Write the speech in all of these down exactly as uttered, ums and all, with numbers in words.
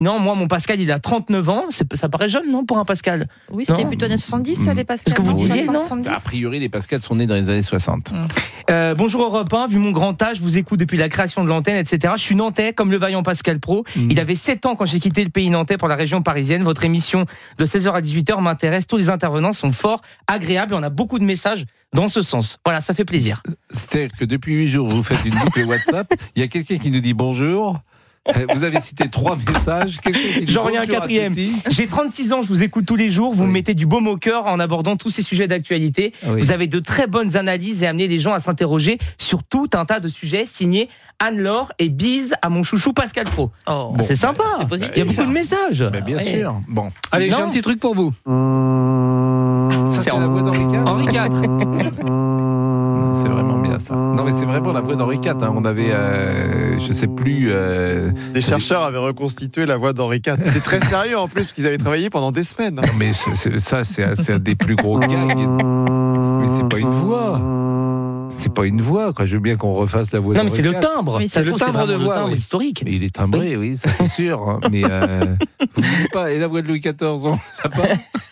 Non, moi, mon Pascal, il a trente-neuf ans. C'est, ça paraît jeune, non, pour un Pascal? Oui, c'était non plutôt années soixante-dix, mmh. les Pascal. Est-ce que vous disiez, non? A priori, les Pascal sont nés dans les années soixante. Mmh. Euh, bonjour Europe un, vu mon grand âge, je vous écoute depuis la création de l'antenne, et cetera. Je suis nantais, comme le vaillant Pascal Praud. Mmh. Il avait sept ans quand j'ai quitté le pays nantais pour la région parisienne. Votre émission de seize heures à dix-huit heures m'intéresse. Tous les intervenants sont forts, agréables, et on a beaucoup de messages dans ce sens. Voilà, ça fait plaisir. C'est-à-dire que depuis huit jours, vous faites une boucle WhatsApp, il y a quelqu'un qui nous dit bonjour. Vous avez cité trois messages. J'en reviens un quatrième. J'ai trente-six ans, je vous écoute tous les jours. Vous oui. me mettez du baume au cœur en abordant tous ces sujets d'actualité. Oui. Vous avez de très bonnes analyses et amenez les gens à s'interroger sur tout un tas de sujets. Signé Anne-Laure et bise à mon chouchou Pascal Praud. Oh, bon, c'est sympa. C'est positif. Il y a beaucoup de messages. Bah, bien ouais. sûr. Bon, allez, non. j'ai un petit truc pour vous. Ça, c'est, c'est la voix d'Henri quatre. Henri quatre. C'est vraiment bien ça. Non mais c'est vraiment la voix d'Henri quatre. Hein. On avait, euh, je sais plus. Euh, Des chercheurs avaient reconstitué la voix d'Henri quatre. C'était très sérieux en plus parce qu'ils avaient travaillé pendant des semaines. Non mais c'est, c'est, ça c'est un, c'est un des plus gros gags. Mais c'est pas une voix. C'est pas une voix, quoi. Je veux bien qu'on refasse la voix. Non mais c'est le timbre. Oui, c'est, c'est le timbre de voix, timbre oui. historique. Mais il est timbré, oui, oui ça c'est sûr. Hein. Mais euh, vous dites pas. Et la voix de Louis quatorze, on l'a pas.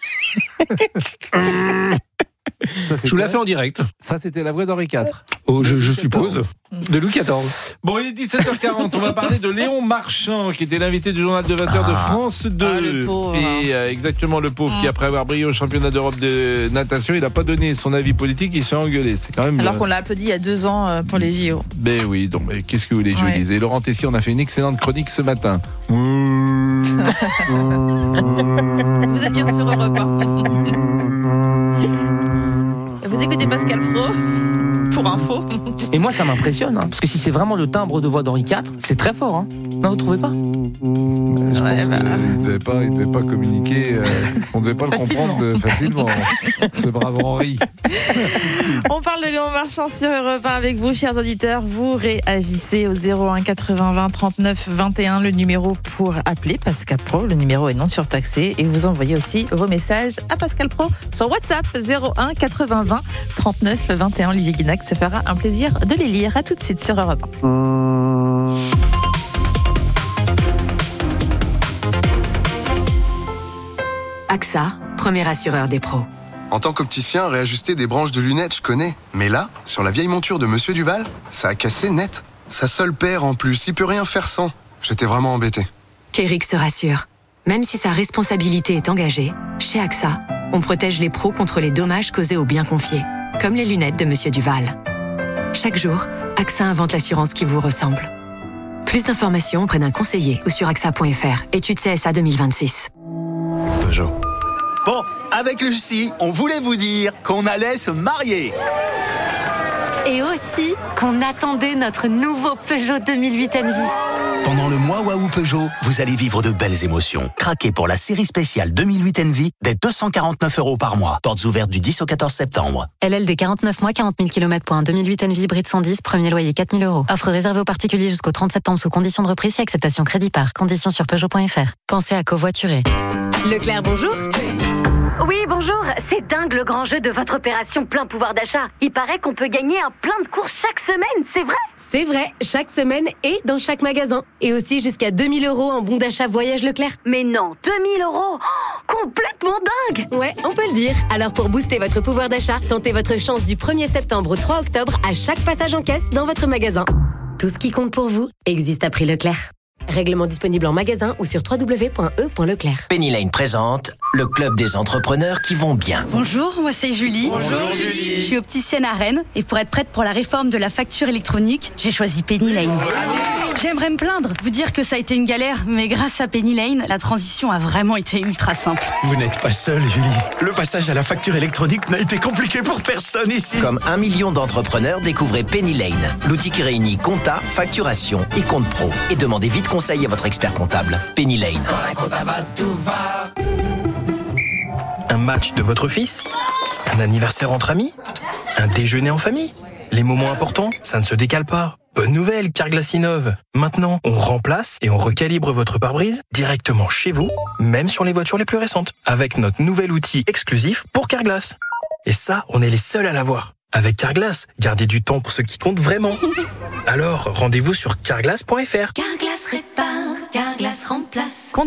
Ça, je vous la fais en direct. Ça, c'était la voix d'Henri quatre. Oh, je, je suppose. De Louis quatorze. Bon, il est dix-sept heures quarante. On va parler de Léon Marchand, qui était l'invité du journal de vingt heures ah. de France deux. Ah, le pauvre. Et euh, exactement le pauvre mmh. qui, après avoir brillé au championnat d'Europe de natation, il n'a pas donné son avis politique, il s'est engueulé. C'est quand même. Alors bien. qu'on l'a applaudi il y a deux ans pour les J O. Ben oui, donc mais qu'est-ce que vous voulez que ouais. je dise. Et Laurent Tessier, on a fait une excellente chronique ce matin. Vous êtes bien sur Europe un. Vous écoutez Pascal Praud pour info. Et moi ça m'impressionne, hein, parce que si c'est vraiment le timbre de voix d'Henri quatre, c'est très fort. Hein. Non, vous trouvez pas? Je ouais, pense bah... qu'il ne devait pas, il devait pas communiquer. Euh, on ne devait pas le facilement. comprendre de, facilement. Ce brave Henri. On parle de Léon Marchand sur Europe un avec vous, chers auditeurs. Vous réagissez au zéro un quatre-vingts vingt trente-neuf vingt et un, le numéro pour appeler Pascal Praud. Le numéro est non surtaxé. Et vous envoyez aussi vos messages à Pascal Praud sur WhatsApp zéro un quatre-vingts vingt trente-neuf vingt et un. Olivier Guinac se fera un plaisir de les lire. À tout de suite sur Europe un. A X A, premier assureur des pros. En tant qu'opticien, réajuster des branches de lunettes, je connais. Mais là, sur la vieille monture de Monsieur Duval, ça a cassé net. Sa seule paire en plus, il peut rien faire sans. J'étais vraiment embêté. Kérix se rassure. Même si sa responsabilité est engagée, chez A X A, on protège les pros contre les dommages causés aux biens confiés, comme les lunettes de Monsieur Duval. Chaque jour, A X A invente l'assurance qui vous ressemble. Plus d'informations auprès d'un conseiller ou sur A X A point F R. Étude C S A deux mille vingt-six. Peugeot. Bon, avec Lucie, on voulait vous dire qu'on allait se marier. Et aussi qu'on attendait notre nouveau Peugeot deux mille huit Envy. Pendant le mois Waouh Peugeot, vous allez vivre de belles émotions. Craquez pour la série spéciale deux mille huit Envy dès deux cent quarante-neuf euros par mois. Portes ouvertes du dix au quatorze septembre. L L D quarante-neuf mois, quarante mille kilomètres pour un deux mille huit Envy hybride cent dix, premier loyer quatre mille euros. Offre réservée aux particuliers jusqu'au trente septembre sous conditions de reprise et acceptation crédit par. Conditions sur Peugeot point F R. Pensez à covoiturer. Leclerc, bonjour. Oui, bonjour. C'est dingue le grand jeu de votre opération plein pouvoir d'achat. Il paraît qu'on peut gagner un plein de courses chaque semaine, c'est vrai? C'est vrai, chaque semaine et dans chaque magasin. Et aussi jusqu'à deux mille euros en bon d'achat voyage Leclerc. Mais non, deux mille euros oh, complètement dingue. Ouais, on peut le dire. Alors pour booster votre pouvoir d'achat, tentez votre chance du premier septembre au trois octobre à chaque passage en caisse dans votre magasin. Tout ce qui compte pour vous existe à prix Leclerc. Règlement disponible en magasin ou sur w w w point e point leclerc. Penny Lane présente le club des entrepreneurs qui vont bien. Bonjour, moi c'est Julie. Bonjour Julie. Je suis opticienne à Rennes et pour être prête pour la réforme de la facture électronique, j'ai choisi Penny Lane. J'aimerais me plaindre, vous dire que ça a été une galère, mais grâce à Penny Lane, la transition a vraiment été ultra simple. Vous n'êtes pas seule, Julie. Le passage à la facture électronique n'a été compliqué pour personne ici. Comme un million d'entrepreneurs, découvrez Penny Lane, l'outil qui réunit compta, facturation et compte pro. Et demandez vite conseil à votre expert comptable. Penny Lane. Quand la compta va, tout va. Un match de votre fils? Un anniversaire entre amis? Un déjeuner en famille? Les moments importants, ça ne se décale pas. Bonne nouvelle, Carglass innove. Maintenant, on remplace et on recalibre votre pare-brise directement chez vous, même sur les voitures les plus récentes, avec notre nouvel outil exclusif pour Carglass. Et ça, on est les seuls à l'avoir. Avec Carglass, gardez du temps pour ce qui compte vraiment. Alors, rendez-vous sur carglass point F R. Carglass répare, Carglass remplace.